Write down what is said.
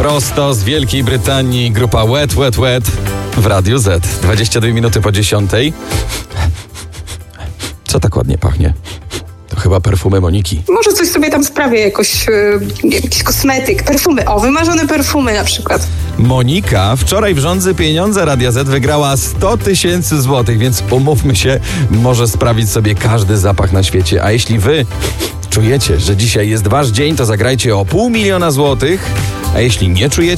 Prosto z Wielkiej Brytanii grupa Wet Wet Wet w Radiu Z. 22 minuty po 10. Co tak ładnie pachnie? To chyba perfumy Moniki. Może coś sobie tam sprawię, jakiś kosmetyk, perfumy. O, wymarzone perfumy na przykład. Monika wczoraj w Rządzy Pieniądze Radia Z wygrała 100 000 złotych, więc umówmy się, może sprawić sobie każdy zapach na świecie. A jeśli wy czujecie, że dzisiaj jest wasz dzień, to zagrajcie o 500 000 złotych. A jeśli nie czujecie,